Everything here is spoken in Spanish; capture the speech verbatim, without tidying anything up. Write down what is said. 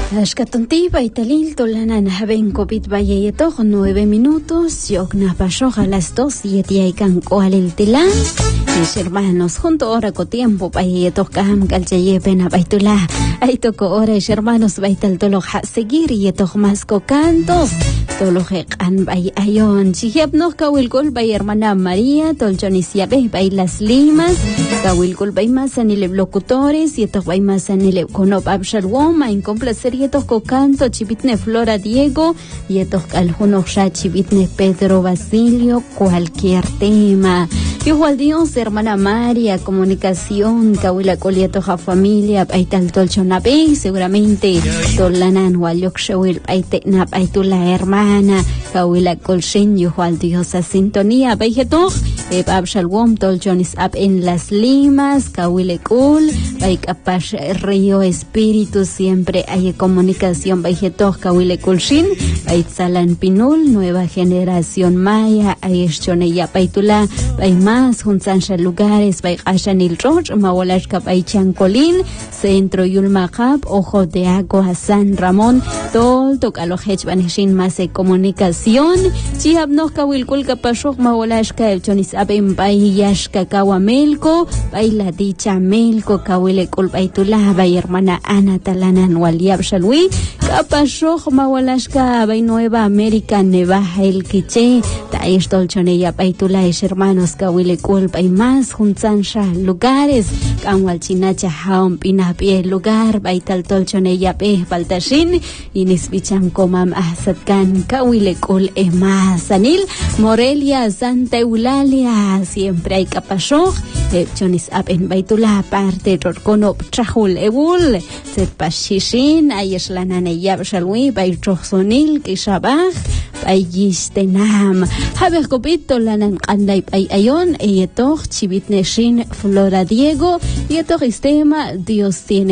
Ashkatuntiba italil tolanan haben COVID bayeto nueve minutos. Yogna pasó a las dos y etiaikan koalil tilan. Mis hermanos junto ahora con tiempo bayeto kaham kalchaye pena baitula. Ay toko ahora es hermanos baital tolo ha seguir y eto más co cantos. Tolo hekan bay ayon. Chihep no kawil kol bay hermana María tolchonis yabe bay las limas. Kawil kol bay más anile locutores y eto bay más anile konop abshalwoma en complacer y eto co canto chibitne Flora Diego y eto aljuno ya chibitne Pedro Basilio cualquier tema. Igual Dios hermana María comunicación kawila kolieto ja familia bay tal tolchonabe seguramente tolanan waliok shawil bay tenap bay tu la hermana kawila kolshin igual Dios a sintonía bay jeto e abshalwom tolchonis ab en las limas kawile kul bay kapash río espíritu siempre hay comunicación bay jeto kawile kulshin bay salan pinul nueva generación maya ay eschone bay tula bay más juntan lugares bay ashanil roch mawalashka bay chancolín centro yulmaqab ojo de agua San Ramón tol tokalojech banishin más de comunicación chiab no kawil kulka pashok mawalashka elchonis abem bay yashka kawamelko bay la dicha melko kawile kul bay tula bay hermana Ana talanan waliab shalwi kapashok mawalashka bay Nueva América nevaja el quiche taish tolchoneya bay tula es hermanos kawile kul bay más juntan lugares kanwal chinacha haum pinapie lugar bay tal tolchoneya pe baltashin inis bicham komam ahsatkan kawile kul es más anil Morelia Santa Eulalia siempre hay kapashok chonis ab en baitula parte rorkono trahul eul set pashishin ayeslanane yab shalwi bay troxonil kishabaj bay yistenam haber kopito lanan qanday bay ayon eyetoch chibitneshin Flora Diego y eto sistema Dios tiene